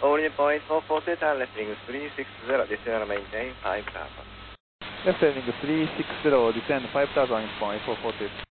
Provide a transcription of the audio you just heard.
Holding point 440, lifting 360, descend and maintain 5000. Left landing 360, descend 5000 in point 440.